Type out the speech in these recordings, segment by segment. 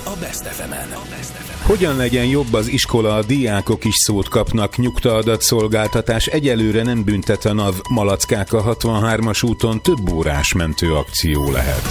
a Best FM-en. Hogyan legyen jobb az iskola, a diákok is szót kapnak, nyugta-adatszolgáltatás egyelőre nem büntet a NAV, Malackák a 63-as úton több órás mentőakció lehet.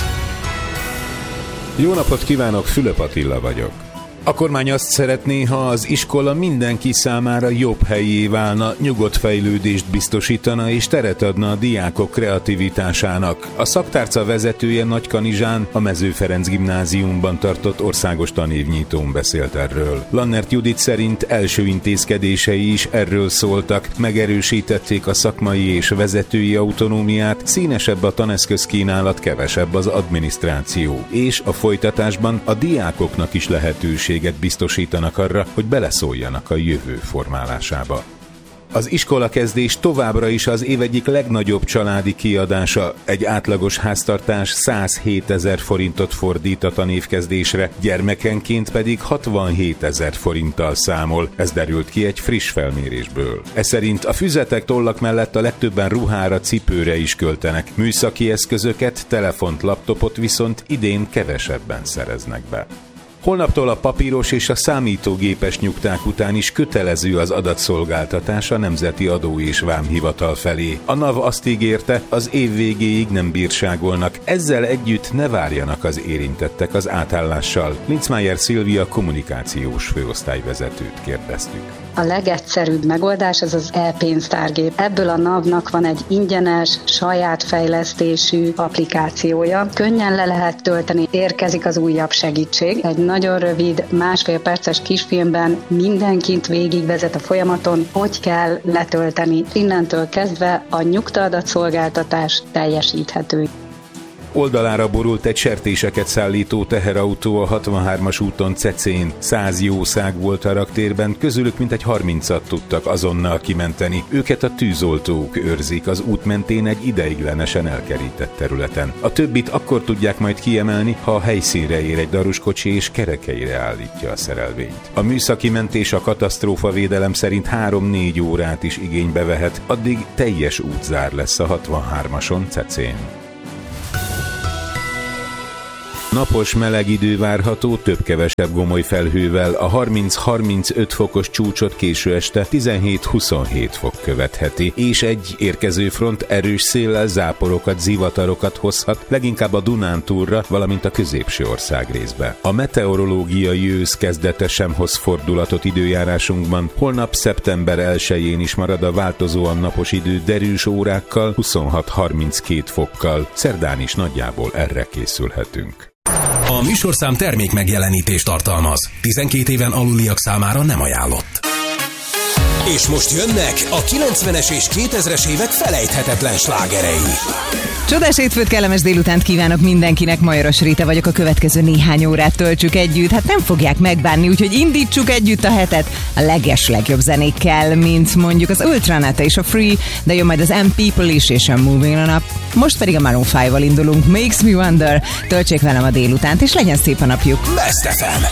Jó napot kívánok, Fülöp Attila vagyok. A kormány azt szeretné, ha az iskola mindenki számára jobb helyé válna, nyugodt fejlődést biztosítana és teret adna a diákok kreativitásának. A szaktárca vezetője Nagykanizsán a Mező Ferenc gimnáziumban tartott országos tanévnyitón beszélt erről. Lannert Judit szerint első intézkedései is erről szóltak, megerősítették a szakmai és vezetői autonómiát, színesebb a taneszközkínálat, kevesebb az adminisztráció, és a folytatásban a diákoknak is lehetőséget biztosítanak arra, hogy beleszóljanak a jövő formálásába. Az iskolakezdés továbbra is az év egyik legnagyobb családi kiadása. Egy átlagos háztartás 107 000 forintot fordít a tanévkezdésre, gyermekenként pedig 67 000 forinttal számol. Ez derült ki egy friss felmérésből. Ez szerint a füzetek, tollak mellett a legtöbben ruhára, cipőre is költenek. Műszaki eszközöket, telefont, laptopot viszont idén kevesebben szereznek be. Holnaptól a papíros és a számítógépes nyugták után is kötelező az adatszolgáltatás a Nemzeti Adó- és Vámhivatal felé. A NAV azt ígérte, az év végéig nem bírságolnak, ezzel együtt ne várjanak az érintettek az átállással. Linzmeier Szilvia kommunikációs főosztályvezetőt kérdeztük. A legegyszerűbb megoldás az az e-pénztárgép. Ebből a NAV-nak van egy ingyenes, saját fejlesztésű applikációja. Könnyen le lehet tölteni, érkezik az újabb segítség. Egy nagyon rövid, 1,5 perces kisfilmben mindenkit végigvezet a folyamaton, hogy kell letölteni. Innentől kezdve a nyugta-adatszolgáltatás teljesíthető. Oldalára borult egy sertéseket szállító teherautó a 63-as úton Cecén. 100 jószág volt a raktérben, közülük mintegy 30-at tudtak azonnal kimenteni. Őket a tűzoltók őrzik az út mentén egy ideiglenesen elkerített területen. A többit akkor tudják majd kiemelni, ha a helyszínre ér egy daruskocsi és kerekeire állítja a szerelvényt. A műszaki mentés a katasztrófavédelem szerint 3-4 órát is igénybe vehet, addig teljes útzár lesz a 63-ason Cecén. Napos meleg idő várható, több-kevesebb gomoly felhővel, a 30-35 fokos csúcsot késő este 17-27 fok követheti, és egy érkező front erős széllel záporokat, zivatarokat hozhat, leginkább a Dunántúlra, valamint a középső országrészbe. A meteorológiai ősz kezdete sem hoz fordulatot időjárásunkban, holnap szeptember 1-jén is marad a változóan napos idő derűs órákkal, 26-32 fokkal, szerdán is nagyjából erre készülhetünk. A műsorszám termék megjelenítést tartalmaz. 12 éven aluliak számára nem ajánlott. És most jönnek a 90-es és 2000-es évek felejthetetlen slágerei. Csodás hétfőt, kellemes délutánt kívánok mindenkinek, Majoros Rita vagyok, a következő néhány órát töltsük együtt. Hát nem fogják megbánni, úgyhogy indítsuk együtt a hetet a legjobb zenékkel, mint mondjuk az Ultranata és a Free, de jön majd az M-People is és a Moving On Up. Most pedig a Maroon 5-val indulunk, Makes Me Wonder, töltsék velem a délutánt, és legyen szép a napjuk. Best FM.